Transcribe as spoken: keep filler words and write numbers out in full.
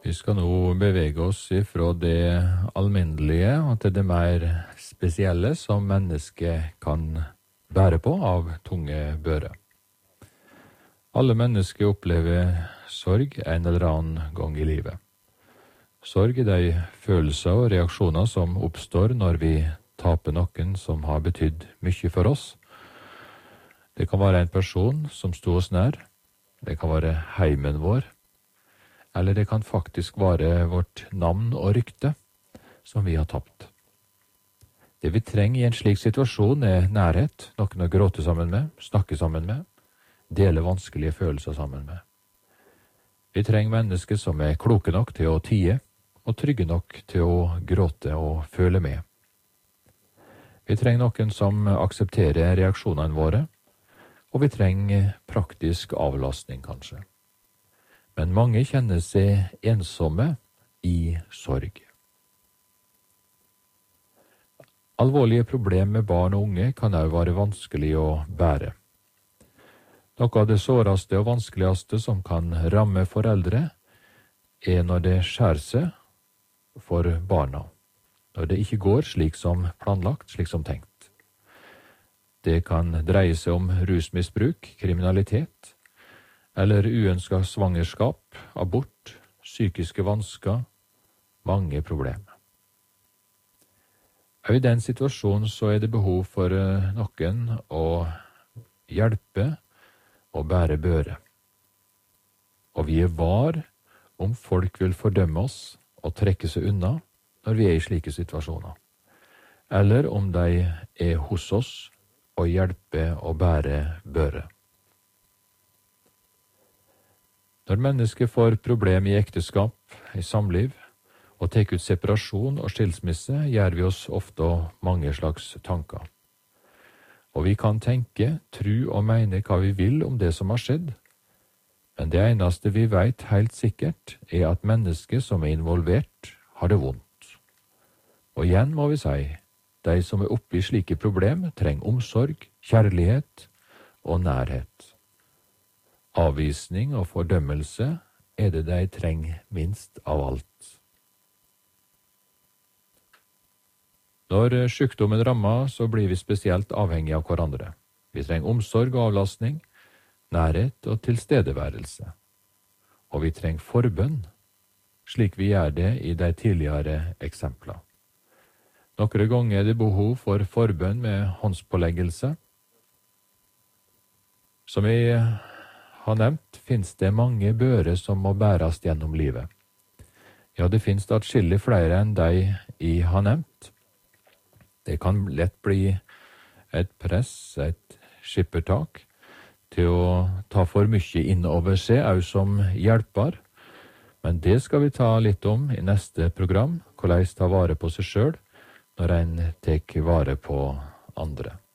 Vi skal nå bevege oss ifra det alminnelige og til det mer spesielle som mennesket kan bære på av tunge bører. Alle mennesker opplever sorg en eller annen gang i livet. Sorg er de følelser og reaksjoner som oppstår når vi taper noen som har betydd mye for oss. Det kan være en person som sto oss nær, det kan være heimen vår, eller det kan faktisk være vårt navn og rykte som vi har tapt. Det vi trenger i en slik situasjon er nærhet, noen å gråte sammen med, snakke sammen med, dele vanskelige følelser sammen med. Vi trenger mennesker som er kloke nok til å tie, og trygge nok til å gråte og føle med. Vi trenger noen som aksepterer reaksjonene våre, og vi trenger praktisk avlastning kanskje. Men mange kjenner seg ensomme i sorg. Alvorlige problemer med barn og unge kan også være vanskelig å bære. Noe av det såreste og vanskeligste som kan ramme foreldre, er når det skjærer seg for barna, når det ikke går slik som planlagt, slik som tenkt. Det kan dreie seg om rusmisbruk, kriminalitet, eller uønsket svangerskap, abort, psykiske vansker, mange problemer. Og i den situasjonen så er det behov for noen å hjelpe og bære børe. Og vi er var om folk vil fordømme oss og trekke seg unna når vi er i slike situasjoner, eller om de er hos oss og hjelper og bære børe. Når mennesker får problem i ekteskap, i samliv, og tek ut separasjon og skilsmisse, gjør vi oss ofte mange slags tanker. Og vi kan tenke, tru og mene hva vi vil om det som har skjedd, men det eneste vi vet helt sikkert er at mennesker som er involvert, har det vondt. Og igjen må vi si, de som er oppe i slike problem trenger omsorg, kjærlighet og nærhet. Avvisning og fordømmelse er det de trenger minst av alt. Når sykdommen rammer, så blir vi spesielt avhengig av hverandre. Vi trenger omsorg og avlastning, nærhet og tilstedeværelse. Og vi trenger forbønn, slik vi gjør det i de tidligere eksemplene. Noen ganger er det behov for forbønn med håndspåleggelse. Som vi har nevnt, finnes det mange bører som må bæres gjennom livet. Ja, det finnes atskillig flere enn de jeg har nevnt. Det kan lett bli et press, et skippertak, til å ta for mye innover seg, også som hjelper. Men det skal vi ta litt om i neste program, hvordan ta vare på seg selv når en tek vare på andre.